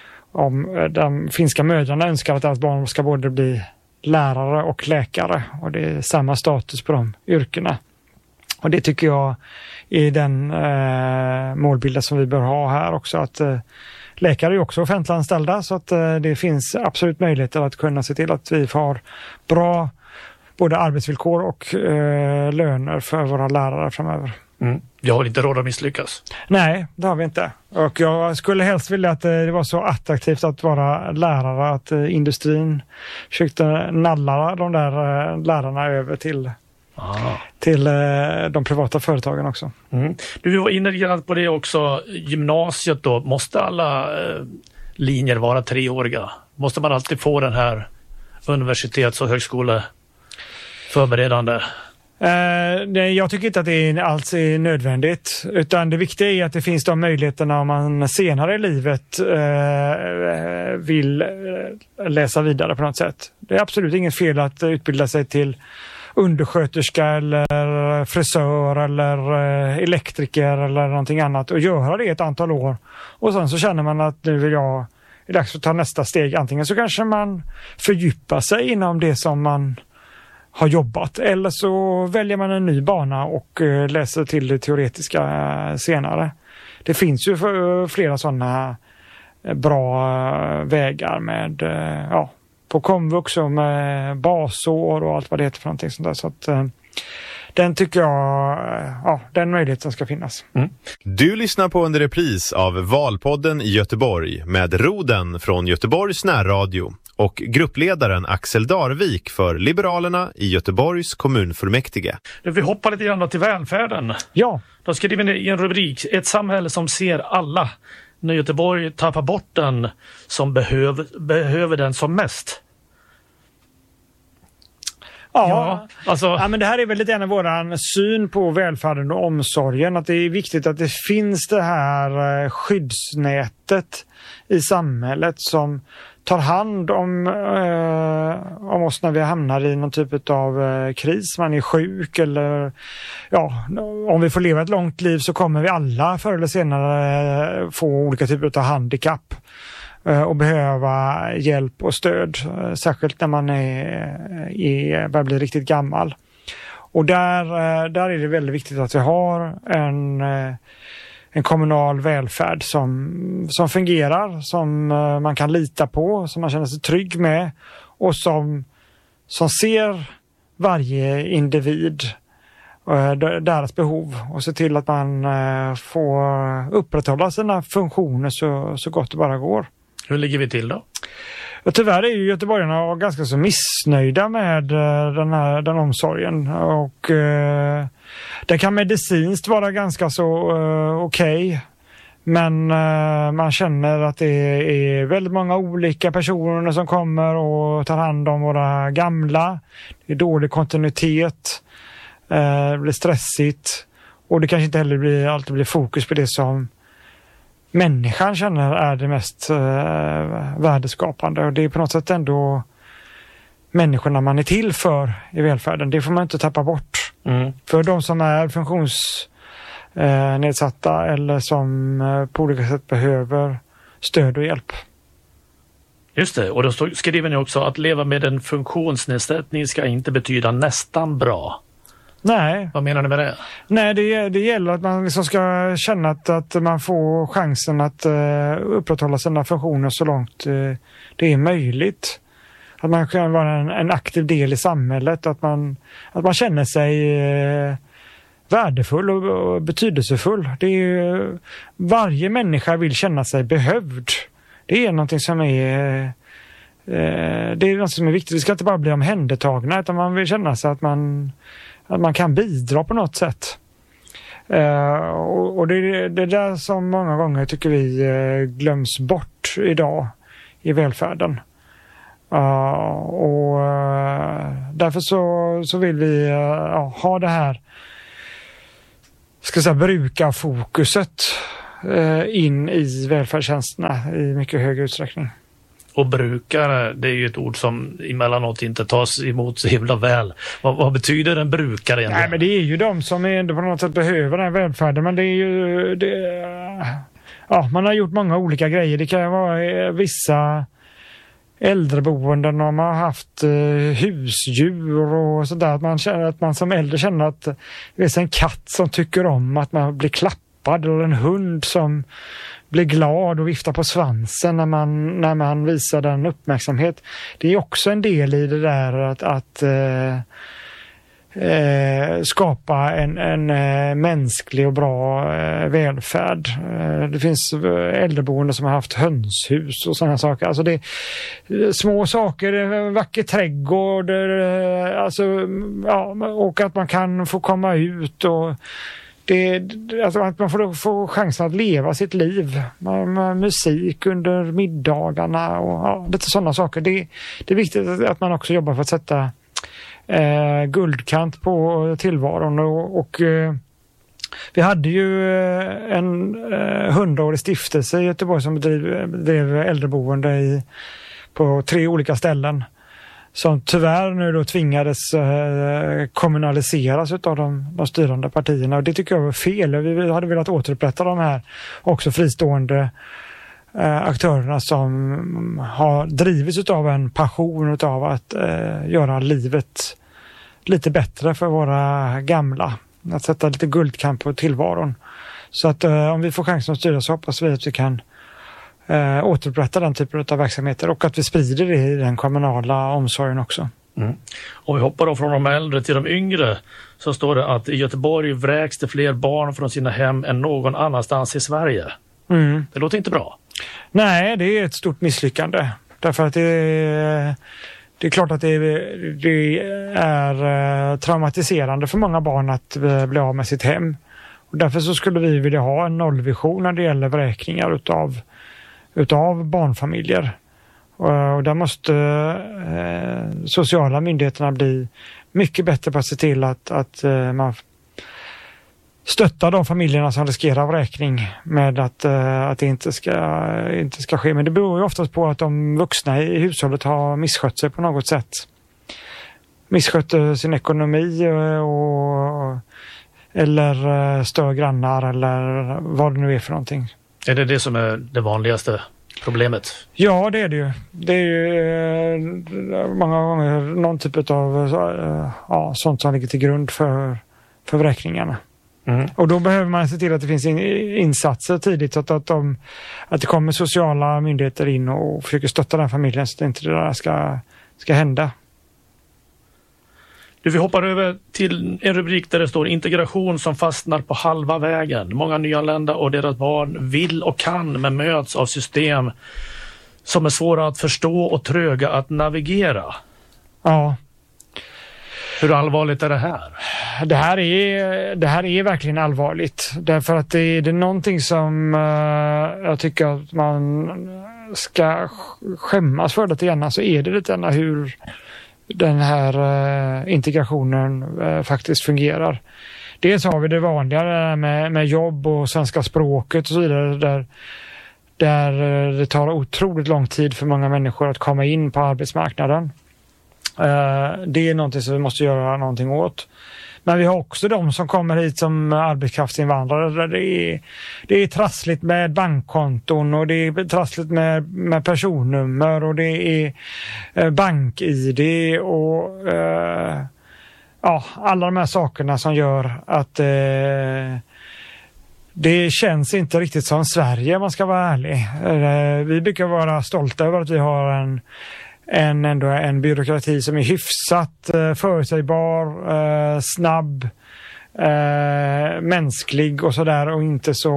om eh, de finska mödrarna önskar att deras barn ska både bli lärare och läkare och det är samma status på de yrkena. Och det tycker jag är den eh, målbilden som vi bör ha här också, att eh, läkare är också offentliganställda så att eh, det finns absolut möjligheter att kunna se till att vi får bra både arbetsvillkor och eh, löner för våra lärare framöver. Mm. Jag har inte råd att misslyckas. Nej, det har vi inte. Och jag skulle helst vilja att det var så attraktivt att vara lärare att eh, industrin försökte nalla de där eh, lärarna över till, till eh, de privata företagen också. Mm. Du var inne på det också, gymnasiet då. Måste alla eh, linjer vara treåriga? Måste man alltid få den här universitets- och högskole förberedande? Uh, nej, jag tycker inte att det är, alls är nödvändigt. Utan det viktiga är att det finns de möjligheterna om man senare i livet uh, vill uh, läsa vidare på något sätt. Det är absolut inget fel att utbilda sig till undersköterska eller frisör eller uh, elektriker eller någonting annat och göra det ett antal år. Och sen så känner man att nu vill jag, det är dags att ta nästa steg. Antingen så kanske man fördjupar sig inom det som man har jobbat eller så väljer man en ny bana och uh, läser till det teoretiska uh, senare. Det finns ju för, uh, flera sådana uh, bra uh, vägar med uh, ja, på komvux och med basår och allt vad det heter för någonting sånt där. Så att uh, den tycker jag, uh, ja, den möjligheten ska finnas. Mm. Du lyssnar på en repris av Valpodden i Göteborg med Roden från Göteborgs närradio och gruppledaren Axel Darvik för Liberalerna i Göteborgs kommunfullmäktige. Vi hoppar lite grann till välfärden. Ja. Då skriver ni i en rubrik, ett samhälle som ser alla. När Göteborg tappar bort den som behöver, behöver den som mest. Ja, ja, alltså... ja, men det här är väl lite grann våran syn på välfärden och omsorgen. Att det är viktigt att det finns det här skyddsnätet i samhället som tar hand om, eh, om oss när vi hamnar i någon typ av eh, kris. Man är sjuk eller ja, om vi får leva ett långt liv så kommer vi alla förr eller senare eh, få olika typer av handikapp eh, och behöva hjälp och stöd. Eh, särskilt när man är, är, börjar bli riktigt gammal. Och där, eh, där är det väldigt viktigt att vi har en eh, en kommunal välfärd som, som fungerar, som uh, man kan lita på, som man känner sig trygg med och som, som ser varje individ, uh, deras behov och ser till att man uh, får upprätthålla sina funktioner så, så gott det bara går. Hur ligger vi till då? Och tyvärr är ju göteborgarna ganska så missnöjda med uh, den här den omsorgen och uh, det kan medicinskt vara ganska så uh, okej. Okay. Men uh, man känner att det är väldigt många olika personer som kommer och tar hand om våra gamla. Det är dålig kontinuitet. Uh, det blir stressigt. Och det kanske inte heller blir, alltid blir fokus på det som människan känner är det mest uh, värdeskapande. Och det är på något sätt ändå människorna man är till för i välfärden. Det får man inte tappa bort. Mm. För de som är funktionsnedsatta eh, eller som eh, på olika sätt behöver stöd och hjälp. Just det, och då skriver ni också att leva med en funktionsnedsättning ska inte betyda nästan bra. Nej. Vad menar ni med det? Nej, det, det gäller att man liksom ska känna att, att man får chansen att uh, upprätthålla sina funktioner så långt uh, det är möjligt. Att man kan vara en, en aktiv del i samhället. Att man, att man känner sig eh, värdefull och, och betydelsefull. Det är ju, varje människa vill känna sig behövd. Det är någonting som är, eh, det är något som är viktigt. Vi ska inte bara bli omhändertagna utan man vill känna sig att man, att man kan bidra på något sätt. Uh, och och det är det där som många gånger tycker vi uh, glöms bort idag i välfärden. Uh, och uh, därför så, så vill vi uh, ha det här, ska jag säga, brukarfokuset uh, in i välfärdstjänsterna i mycket högre utsträckning. Och brukare, det är ju ett ord som emellanåt inte tas emot så himla väl. Vad, vad betyder en brukare egentligen? Nej, men det är ju de som ändå på något sätt behöver den här välfärden, men det är ju det, ja, man har gjort många olika grejer. Det kan vara vissa äldreboenden och man har haft uh, husdjur och sådär, att man känner att man som äldre känner att det är en katt som tycker om att man blir klappad, eller en hund som blir glad och viftar på svansen när man, när man visar den uppmärksamhet. Det är också en del i det där att, att eh, eh, skapa en, en eh, mänsklig och bra eh, välfärd. Eh, det finns äldreboende som har haft hönshus och sådana saker. Alltså det är små saker, en vacker trädgård, eh, alltså, ja, och att man kan få komma ut och Det, alltså att man får, får chansen att leva sitt liv med, med musik under middagarna och ja, lite sådana saker. Det, det är viktigt att man också jobbar för att sätta eh, guldkant på tillvaron. Och, och eh, vi hade ju en eh, hundraårig stiftelse i Göteborg som bedrev, bedrev äldreboende i, på tre olika ställen, som tyvärr nu då tvingades eh, kommunaliseras av de, de styrande partierna, och det tycker jag var fel. Vi hade velat återupprätta de här också fristående eh, aktörerna som har drivits av en passion av att eh, göra livet lite bättre för våra gamla, att sätta lite guldkant på tillvaron. Så att eh, om vi får chansen att styra så hoppas vi att vi kan Äh, återupprätta den typen av verksamheter och att vi sprider det i den kommunala omsorgen också. Mm. Och vi hoppar då från de äldre till de yngre, så står det att i Göteborg vräks det fler barn från sina hem än någon annanstans i Sverige. Mm. Det låter inte bra. Nej, det är ett stort misslyckande. Därför att det är, det är klart att det är, det är traumatiserande för många barn att bli av med sitt hem. Och därför så skulle vi vilja ha en nollvision när det gäller vräkningar utav utav barnfamiljer. Och, och där måste eh, sociala myndigheterna bli mycket bättre på att se till att, att eh, man stöttar de familjerna som riskerar vräkning med att, eh, att det inte ska, inte ska ske. Men det beror ju oftast på att de vuxna i hushållet har misskött sig på något sätt. Misskött sin ekonomi och, eller stör grannar eller vad det nu är för någonting. Är det det som är det vanligaste problemet? Ja, det är det ju. Det är ju eh, många gånger någon typ av eh, ja, sånt som ligger till grund för, för vräkningarna. Mm. Och då behöver man se till att det finns in, insatser tidigt så att, att, de, att det kommer sociala myndigheter in och försöker stötta den familjen så att inte det där ska, ska hända. Du, vi hoppar över till en rubrik där det står integration som fastnar på halva vägen. Många nyanlända och deras barn vill och kan men möts av system som är svåra att förstå och tröga att navigera. Ja. Hur allvarligt är det här? Det här är, det här är verkligen allvarligt. Därför att det är, det är någonting som uh, jag tycker att man ska skämmas för lite grann. Så är det lite grann hur den här uh, integrationen uh, faktiskt fungerar. Dels har vi det vanliga med, med jobb och svenska språket och så vidare, där, där det tar otroligt lång tid för många människor att komma in på arbetsmarknaden. Uh, det är någonting som vi måste göra någonting åt. Men vi har också de som kommer hit som arbetskraftsinvandrare där det är, det är trassligt med bankkonton och det är trassligt med, med personnummer och det är eh, bank-I D och eh, ja, alla de här sakerna som gör att eh, det känns inte riktigt som Sverige, om man ska vara ärlig. Eh, vi brukar vara stolta över att vi har en En, ändå en byråkrati som är hyfsat eh, förutsägbar, eh, snabb, eh, mänsklig och sådär och inte så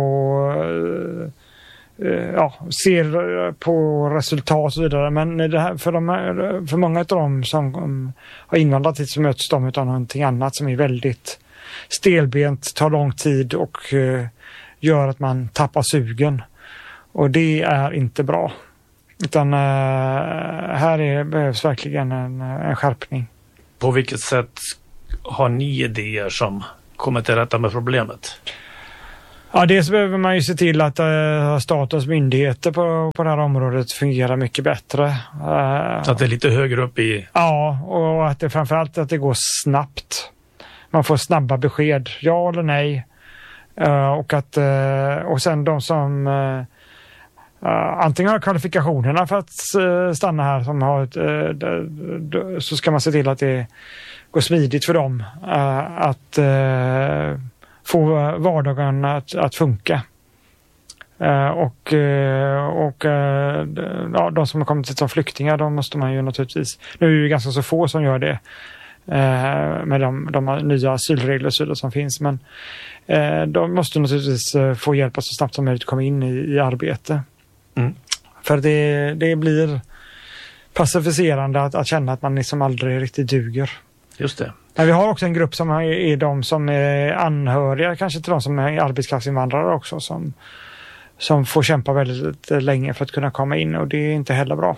eh, ja, ser på resultat och så vidare. Men det här, för, de, för många av dem som um, har invandrat hit så möts de av någonting annat som är väldigt stelbent, tar lång tid och eh, gör att man tappar sugen. Och det är inte bra. Utan eh, här är, behövs verkligen en, en skärpning. På vilket sätt har ni idéer som kommer till rätta med problemet? Ja, dels behöver man ju se till att uh, statens myndigheter på, på det här området fungerar mycket bättre. Uh, Så att det är lite högre upp i... Ja, och att det framförallt att det går snabbt. Man får snabba besked, ja eller nej. Uh, och, att, uh, och sen de som uh, uh, antingen har kvalifikationerna för att uh, stanna här, som har ett, uh, d- d- så ska man se till att det går smidigt för dem uh, att uh, få vardagen att, att funka. Uh, och uh, och uh, ja, de som har kommit hit som flyktingar, de måste man ju naturligtvis... Nu är det ju ganska så få som gör det uh, med de, de nya asylregler och så som finns, men uh, de måste naturligtvis uh, få hjälp så snabbt som möjligt att komma in i, i arbete. Mm. För det, det blir passiviserande att, att känna att man liksom aldrig riktigt duger. Just det. Men vi har också en grupp som är, är de som är anhöriga, kanske till de som är arbetskraftsinvandrare också, som, som får kämpa väldigt länge för att kunna komma in, och det är inte heller bra.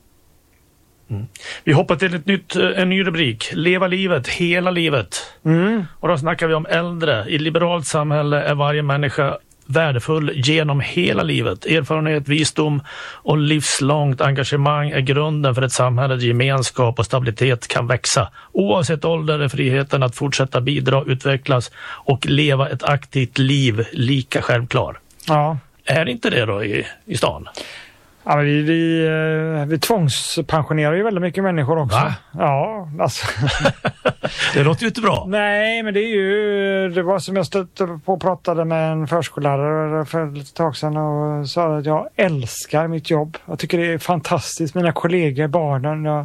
Mm. Vi hoppar till ett nytt, en ny rubrik. Leva livet, hela livet. Mm. Och då snackar vi om äldre. I ett liberalt samhälle är varje människa värdefull genom hela livet. Erfarenhet, visdom och livslångt engagemang är grunden för ett samhälle där gemenskap och stabilitet kan växa. Oavsett ålder är friheten att fortsätta bidra, utvecklas och leva ett aktivt liv lika självklar. Ja. Är inte det då i, i stan? Ja, men vi, vi, vi tvångspensionerar ju väldigt mycket människor också. Va? Ja, alltså. Det låter ju inte bra. Nej, men det är ju, det var som jag stötte på och pratade med en förskollärare för ett tag sedan och sa att jag älskar mitt jobb. Jag tycker det är fantastiskt. Mina kollegor, barnen, jag,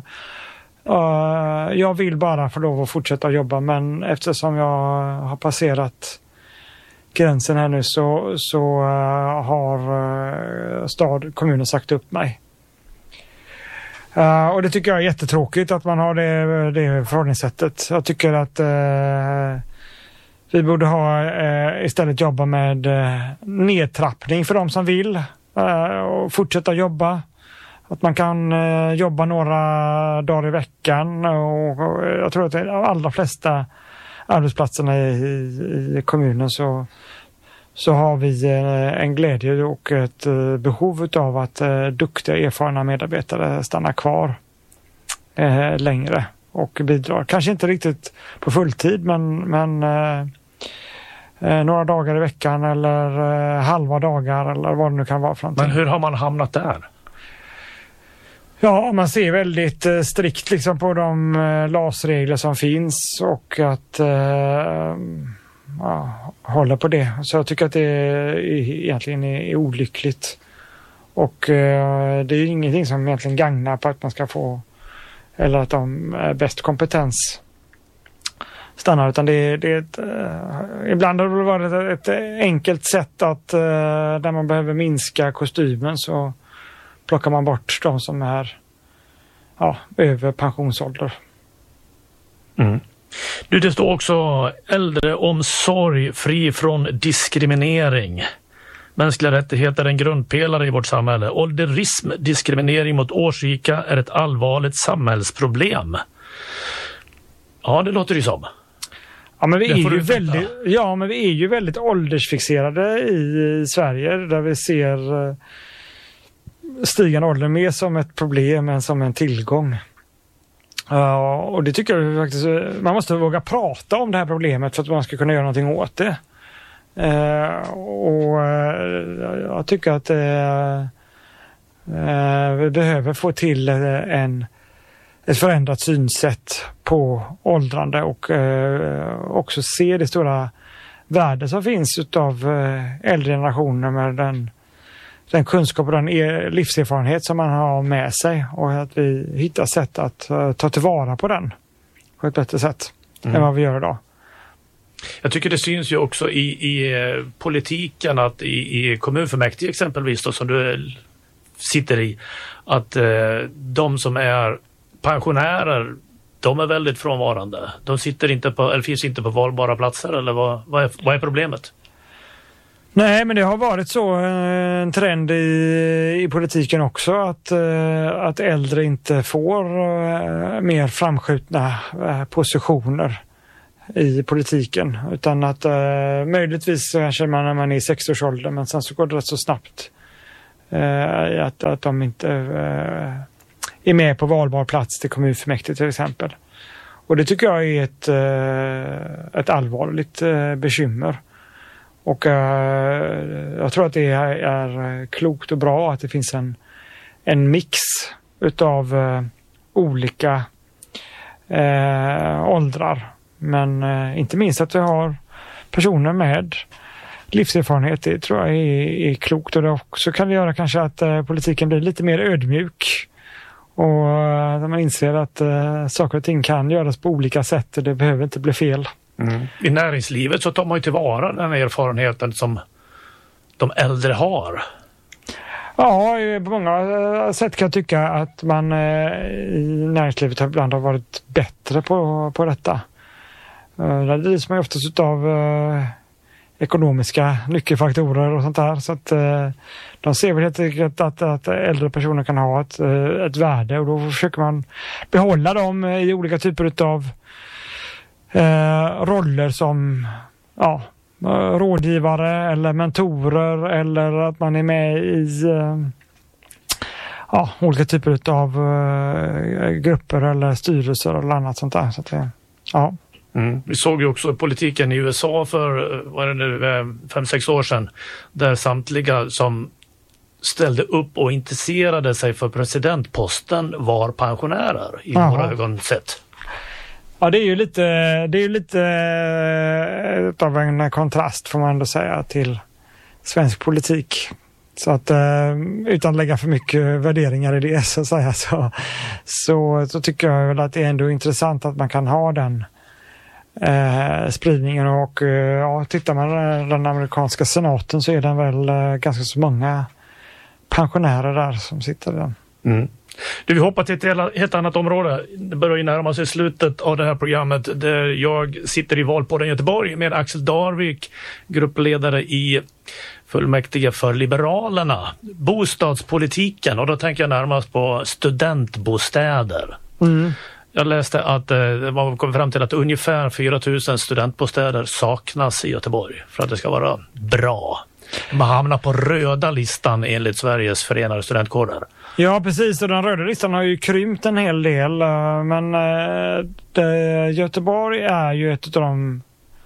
uh, jag vill bara få lov att fortsätta jobba, men eftersom jag har passerat gränsen här nu så, så uh, har uh, stad, kommunen sagt upp mig. Uh, och det tycker jag är jättetråkigt att man har det, det förhållningssättet. Jag tycker att uh, vi borde ha uh, istället jobba med uh, nedtrappning för de som vill uh, och fortsätta jobba. Att man kan uh, jobba några dagar i veckan, och, och jag tror att de allra flesta arbetsplatserna i, i, i kommunen så så har vi en glädje och ett behov av att duktiga, erfarna medarbetare stannar kvar eh, längre och bidrar. Kanske inte riktigt på fulltid, men, men eh, några dagar i veckan eller eh, halva dagar eller vad det nu kan vara för någonting. Men hur har man hamnat där? Ja, man ser väldigt eh, strikt liksom på de eh, L A S-regler som finns, och att eh, ja, hålla på det. Så jag tycker att det är, egentligen är, är olyckligt. Och eh, det är ju ingenting som egentligen gagnar på att man ska få, eller att de är bäst kompetens stannar, utan det är, det är ett, eh, ibland har det varit ett, ett enkelt sätt att eh, där man behöver minska kostymen så plockar man bort de som är ja, över pensionsålder. Mm. Du, det står också äldreomsorg fri från diskriminering. Mänskliga rättigheter är en grundpelare i vårt samhälle. Ålderism, diskriminering mot årsrika, är ett allvarligt samhällsproblem. Ja, det låter ju som. Ja, men vi är ju väldigt, ja, men vi är ju väldigt åldersfixerade i, i Sverige, där vi ser stigande ålder mer som ett problem än som en tillgång. Uh, och det tycker jag faktiskt, man måste våga prata om det här problemet för att man ska kunna göra någonting åt det. Uh, och uh, jag tycker att uh, uh, vi behöver få till en, ett förändrat synsätt på åldrande, och uh, också se det stora värde som finns utav uh, äldre generationer med den den kunskap och den livserfarenhet som man har med sig, och att vi hittar sätt att uh, ta tillvara på den på ett bättre sätt mm. än vad vi gör idag. Jag tycker det syns ju också i, i politiken, att i, i kommunfullmäktige exempelvis då, som du sitter i, att eh, de som är pensionärer, de är väldigt frånvarande. De sitter inte på, eller finns inte på valbara platser, eller vad, vad, är, vad är problemet? Nej, men det har varit så en trend i, i politiken också att, att äldre inte får mer framskjutna positioner i politiken, utan att möjligtvis kanske man när man är i sextioårsåldern, men sen så går det rätt så snabbt att, att de inte är med på valbar plats till kommunfullmäktige till exempel. Och det tycker jag är ett, ett allvarligt bekymmer. Och uh, jag tror att det är, är klokt och bra att det finns en, en mix utav uh, olika uh, åldrar. Men uh, inte minst att vi har personer med livserfarenhet, det tror jag är, är klokt. Och det också kan det göra kanske att uh, politiken blir lite mer ödmjuk. Och uh, när man inser att uh, saker och ting kan göras på olika sätt och det behöver inte bli fel. Mm. I näringslivet så tar man ju tillvara den erfarenheten som de äldre har. Ja, på många sätt kan jag tycka att man i näringslivet ibland har varit bättre på, på detta. Det drivs man ju oftast av eh, ekonomiska nyckelfaktorer och sånt där. Så att eh, de ser väl helt enkelt att, att äldre personer kan ha ett, ett värde och då försöker man behålla dem i olika typer av Eh, roller som ja, rådgivare eller mentorer eller att man är med i eh, ja, olika typer av eh, grupper eller styrelser eller annat sånt där. Så att det, ja. Mm. Vi såg ju också politiken i U S A för vad är det nu, fem, sex år sedan där samtliga som ställde upp och intresserade sig för presidentposten var pensionärer i Aha. våra ögon sett. Ja, det är ju lite, det är ju lite äh, av en kontrast får man ändå säga till svensk politik. Så att äh, utan att lägga för mycket värderingar i det så att säga så, så, så tycker jag väl att det är ändå intressant att man kan ha den äh, spridningen och äh, ja, tittar man på den amerikanska senaten så är den väl äh, ganska så många pensionärer där som sitter där. Mm. Du, vi hoppar till ett helt annat område. Det börjar ju närma sig slutet av det här programmet där jag sitter i Valpodden Göteborg med Axel Darvik, gruppledare i fullmäktige för Liberalerna. Bostadspolitiken, och då tänker jag närmast på studentbostäder. Mm. Jag läste att eh, man kom fram till att ungefär fyra tusen studentbostäder saknas i Göteborg för att det ska vara bra. Man hamnar på röda listan enligt Sveriges förenade studentkårer. Ja, precis. Och den röda listan har ju krympt en hel del. Men det, Göteborg är ju ett av de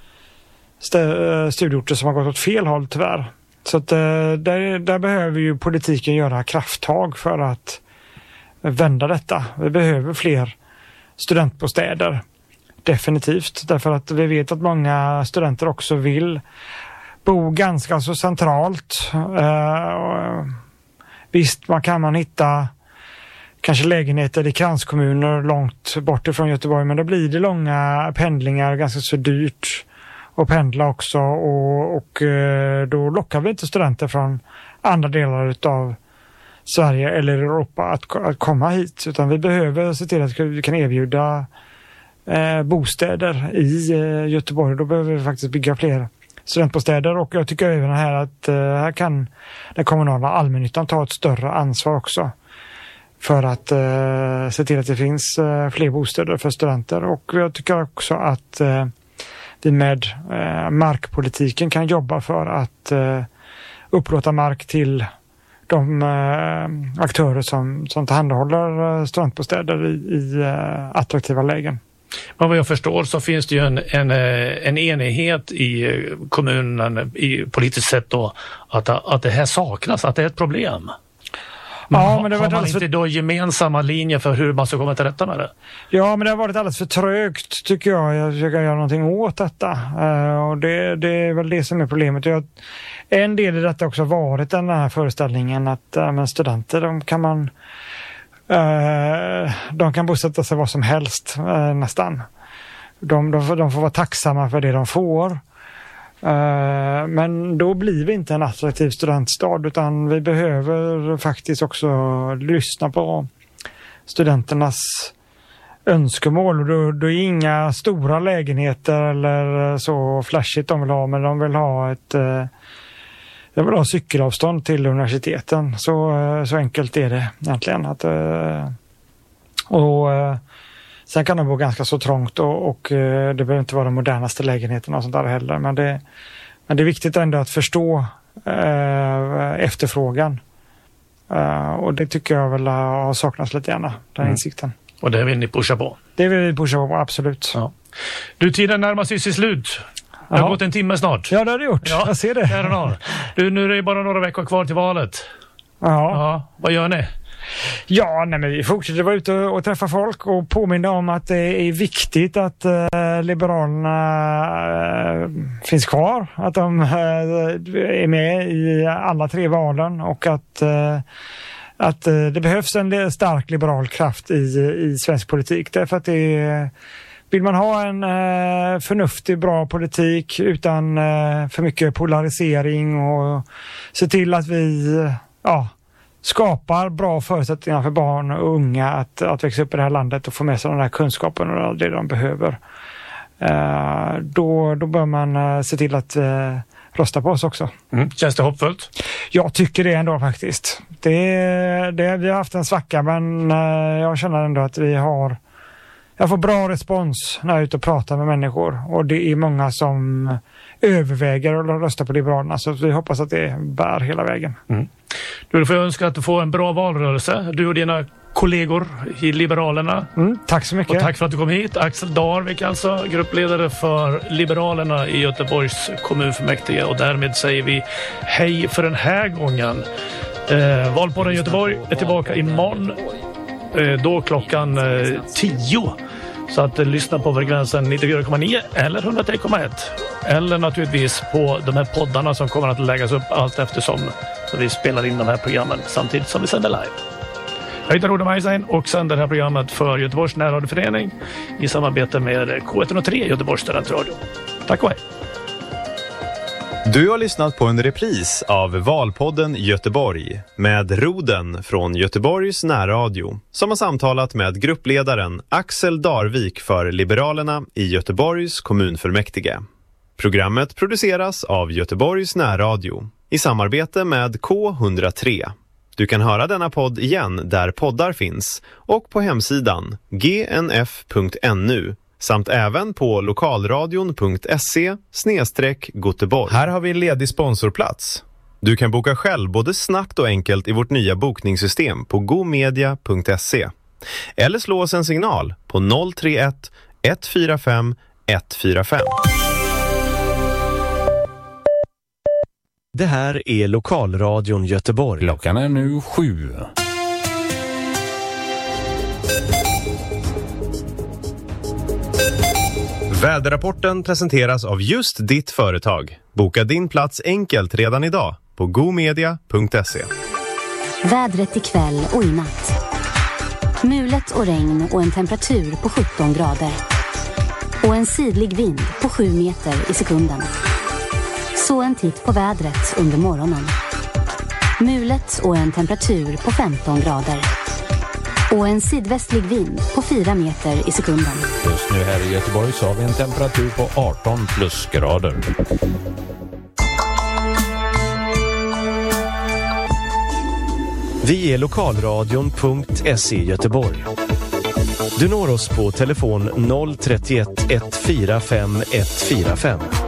st- studieorter som har gått åt fel håll tyvärr. Så att där, där behöver ju politiken göra krafttag för att vända detta. Vi behöver fler studentbostäder. Definitivt. Därför att vi vet att många studenter också vill bo ganska så centralt. Uh, visst, man kan man hitta kanske lägenheter i kranskommuner långt bort ifrån Göteborg, men då blir det långa pendlingar, ganska så dyrt att pendla också och, och uh, då lockar vi inte studenter från andra delar av Sverige eller Europa att, att komma hit, utan vi behöver se till att vi kan erbjuda uh, bostäder i uh, Göteborg. Då behöver vi faktiskt bygga fler studentbostäder och jag tycker även här att uh, här kan den kommunala allmännyttan ta ett större ansvar också för att uh, se till att det finns uh, fler bostäder för studenter, och jag tycker också att uh, vi med uh, markpolitiken kan jobba för att uh, upplåta mark till de uh, aktörer som, som tillhandahåller uh, studentbostäder i, i uh, attraktiva lägen. Men vad jag förstår så finns det ju en, en, en enighet i kommunen i politiskt sett då att, att det här saknas, att det är ett problem. Men ja, men det har man alldeles inte för... då gemensamma linjer för hur man ska komma till rätta med det? Ja, men det har varit alldeles för trögt tycker jag. Jag försöker göra någonting åt detta. Uh, och det, det är väl det som är problemet. Jag, en del i detta också har varit den här föreställningen att uh, men studenter, de kan man Uh, de kan bosätta sig vad som helst uh, nästan. De, de, de får vara tacksamma för det de får. Uh, men då blir vi inte en attraktiv studentstad, utan vi behöver faktiskt också lyssna på studenternas önskemål. Och då, då är inga stora lägenheter eller så flashigt de vill ha, men de vill ha ett eh, de vill ha cykelavstånd till universiteten. Så, så enkelt är det egentligen. Att, eh, och eh, sen kan de bo ganska så trångt och, och eh, det behöver inte vara de modernaste lägenheterna och sånt där heller. Men det, men det är viktigt ändå att förstå eh, efterfrågan. Uh, och det tycker jag väl har saknats lite gärna, den mm. insikten. Och det vill ni pusha på? Det vill vi pusha på, absolut. Ja. Du, tiden närmar sig sitt slut. Det har gått en timme snart. Ja, det har det gjort. Ja, jag ser det. det har. Du, nu är det bara några veckor kvar till valet. Ja. Ja, vad gör ni? Ja, nej, men vi fortsätter vara ute och träffa folk och påminna om att det är viktigt att uh, Liberalerna uh, finns kvar. Att de uh, är med i alla tre valen och att, uh, att uh, det behövs en stark liberal kraft i, i svensk politik. Därför att det är, vill man ha en uh, förnuftig, bra politik utan uh, för mycket polarisering och se till att vi uh, ja, skapar bra förutsättningar för barn och unga att, att växa upp i det här landet och få med sig den här kunskapen och det de behöver. Uh, då, då bör man uh, se till att uh, rösta på oss också. Mm. Känns det hoppfullt? Jag tycker det ändå faktiskt. Det, det, vi har haft en svacka, men uh, jag känner ändå att vi har jag får bra respons när jag är ute och pratar med människor och det är många som överväger att rösta på Liberalerna, så vi hoppas att det bär hela vägen. Mm. Du får önska att du får en bra valrörelse, du och dina kollegor i Liberalerna. Mm, tack så mycket. Och tack för att du kom hit. Axel Darvik alltså, gruppledare för Liberalerna i Göteborgs kommunfullmäktige, och därmed säger vi hej för den här gången. Eh, Valpodden Göteborg är tillbaka imorgon, eh, då klockan eh, tio. Så att eh, lyssna på Frekvensen nittiofyra komma nio eller hundratre komma ett. Eller naturligtvis på de här poddarna som kommer att läggas upp allt eftersom, så vi spelar in de här programmen samtidigt som vi sänder live. Jag heter Roda Majsain och sänder det här programmet för Göteborgs närradioförening i samarbete med K ett noll tre Göteborgs studentradio. Tack och hej! Du har lyssnat på en repris av Valpodden Göteborg med Roden från Göteborgs närradio som har samtalat med gruppledaren Axel Darvik för Liberalerna i Göteborgs kommunfullmäktige. Programmet produceras av Göteborgs närradio i samarbete med K ett noll tre. Du kan höra denna podd igen där poddar finns och på hemsidan g n f punkt n u samt även på lokalradion punkt se snedstreck Göteborg. Här har vi en ledig sponsorplats. Du kan boka själv både snabbt och enkelt i vårt nya bokningssystem på gomedia punkt se. Eller slå oss en signal på noll tre ett ett fyra fem ett fyra fem. Det här är Lokalradion Göteborg. Klockan är nu sju. Väderrapporten presenteras av just ditt företag. Boka din plats enkelt redan idag på gomedia punkt se. Vädret ikväll och i natt. Mulet och regn och en temperatur på sjutton grader. Och en sidlig vind på sju meter i sekunden. Så en titt på vädret under morgonen. Mulet och en temperatur på femton grader. Och en sydvästlig vind på fyra meter i sekunden. Just nu här i Göteborg så har vi en temperatur på arton plusgrader. Vi är lokalradion punkt se Göteborg. Du når oss på telefon noll tre ett ett fyra fem ett fyra fem.